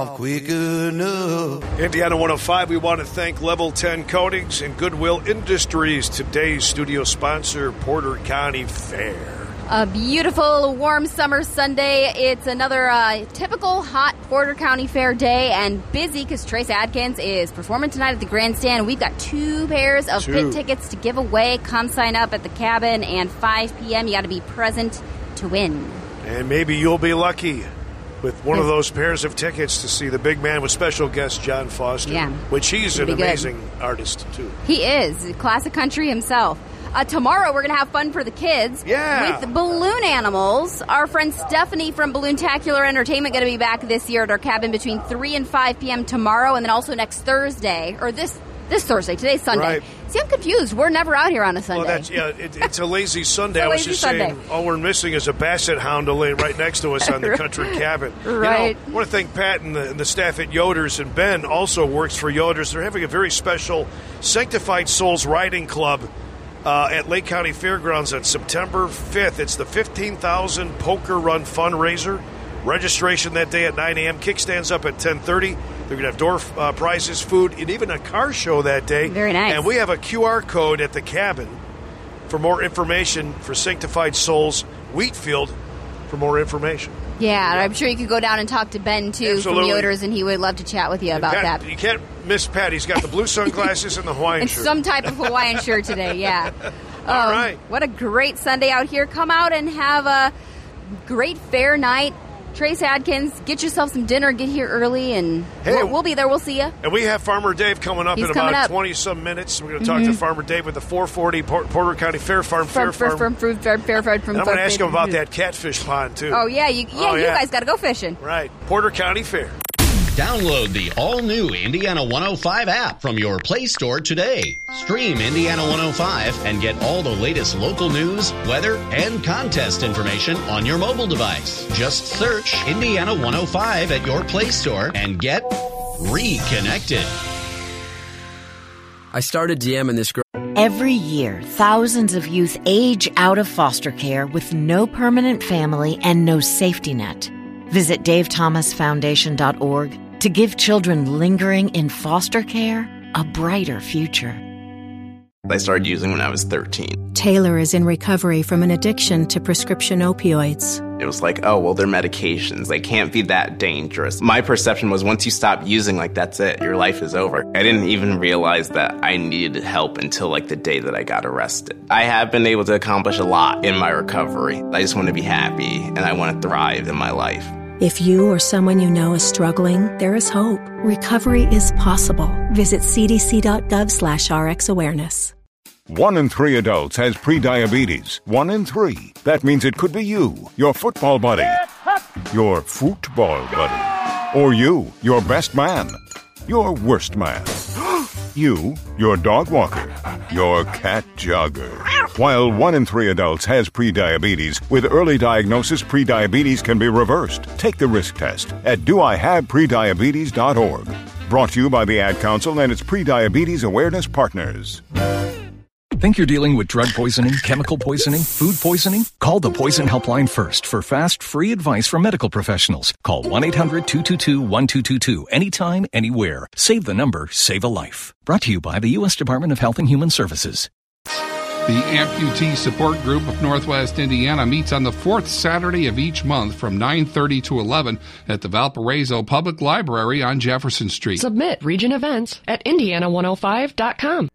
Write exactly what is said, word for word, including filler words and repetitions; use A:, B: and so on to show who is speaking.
A: Quick enough.
B: Indiana one oh five, we want to thank Level ten Coatings and Goodwill Industries, today's studio sponsor, Porter County Fair.
C: A beautiful, warm summer Sunday. It's another uh, typical hot Porter County Fair day and busy because Trace Adkins is performing tonight at the Grandstand. We've got two pairs of
B: two.
C: pit tickets to give away. Come sign up at the cabin, and five p.m. you got to be present to win.
B: And maybe you'll be lucky with one of those pairs of tickets to see the big man with special guest John Foster,
C: yeah.
B: which he's an
C: Pretty
B: amazing
C: good.
B: artist, too.
C: He is. Classic country himself. Uh, tomorrow, we're going to have fun for the kids
B: yeah.
C: with balloon animals. Our friend Stephanie from Balloontacular Entertainment going to be back this year at our cabin between three and five p.m. tomorrow, and then also next Thursday, or this this Thursday. Today's Sunday.
B: Right.
C: See, I'm confused. We're never out here on a Sunday.
B: Well, that's, yeah, it, it's a lazy Sunday.
C: a
B: I was
C: lazy
B: just
C: Sunday.
B: saying, all we're missing is a basset hound to lay right next to us on the country cabin.
C: Right.
B: You know, I want to thank Pat and the, and the staff at Yoder's, and Ben also works for Yoder's. They're having a very special Sanctified Souls Riding Club Uh, at Lake County Fairgrounds on September fifth. It's the fifteen thousand Poker Run fundraiser. Registration that day at nine a.m. Kickstands up at ten thirty. They're going to have door uh, prizes, food, and even a car show that day.
C: Very nice.
B: And we have a Q R code at the cabin for more information for Sanctified Souls Wheatfield for more information.
C: Yeah, I'm sure you could go down and talk to Ben, too,
B: Absolutely.
C: from Yoder's, and he would love to chat with you about
B: Pat,
C: that.
B: You can't miss Pat. He's got the blue sunglasses and the Hawaiian
C: And
B: shirt.
C: some type of Hawaiian shirt today, yeah.
B: All
C: Um,
B: right.
C: What a great Sunday out here. Come out and have a great fair night. Trace Adkins, get yourself some dinner, get here early, and
B: Hey,
C: we'll, we'll be there. We'll see you.
B: And we have Farmer Dave coming up
C: He's
B: in
C: coming
B: about
C: up.
B: twenty-some minutes. We're going to talk
C: Mhm.
B: to Farmer Dave with the four forty Port- Porter County Fair Farm. Fair
C: From,
B: Farm.
C: from, from, from, fair, fair, from,
B: And I'm going to ask him about
C: from-
B: that catfish pond, too.
C: Oh, yeah, you, yeah,
B: Oh,
C: you
B: yeah.
C: guys got to go fishing.
B: Right. Porter County Fair.
D: Download the all-new Indiana one oh five app from your Play Store today. Stream Indiana one oh five and get all the latest local news, weather, and contest information on your mobile device. Just search Indiana one oh five at your Play Store and get reconnected.
E: I started DMing this girl.
F: Every year, thousands of youth age out of foster care with no permanent family and no safety net. Visit dave thomas foundation dot org to give children lingering in foster care a brighter future.
G: I started using when I was thirteen.
H: Taylor is in recovery from an addiction to prescription opioids.
G: It was like, oh, well, they're medications. They can't be that dangerous. My perception was once you stop using, like, that's it. Your life is over. I didn't even realize that I needed help until, like, the day that I got arrested. I have been able to accomplish a lot in my recovery. I just want to be happy, and I want to thrive in my life.
H: If you or someone you know is struggling, there is hope. Recovery is possible. Visit c d c dot gov slash r x awareness.
I: One in three adults has prediabetes. One in three. That means it could be you, your football buddy, your football buddy, or you, your best man, your worst man, you, your dog walker, your cat jogger. While one in three adults has prediabetes, with early diagnosis, prediabetes can be reversed. Take the risk test at do I have prediabetes dot org. Brought to you by the Ad Council and its prediabetes awareness partners.
J: Think you're dealing with drug poisoning, chemical poisoning, food poisoning? Call the Poison Helpline first for fast, free advice from medical professionals. Call one eight hundred two two two one two two two anytime, anywhere. Save the number, save a life. Brought to you by the U S Department of Health and Human Services.
K: The Amputee Support Group of Northwest Indiana meets on the fourth Saturday of each month from nine thirty to eleven at the Valparaiso Public Library on Jefferson Street.
L: Submit Region Events at indiana one oh five dot com.